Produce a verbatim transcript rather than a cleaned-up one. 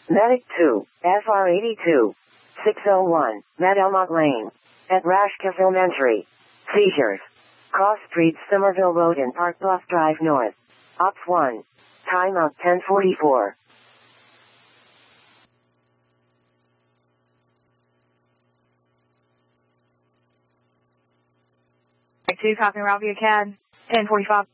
Medic two, F R eighty-two, six oh one, Medelmont Lane. At Rashka Elementary. Seizures. Cross Street, Somerville Road and Park Bluff Drive North. Ops one. Timeout ten forty-four. two, copy route via C A D, ten forty-five.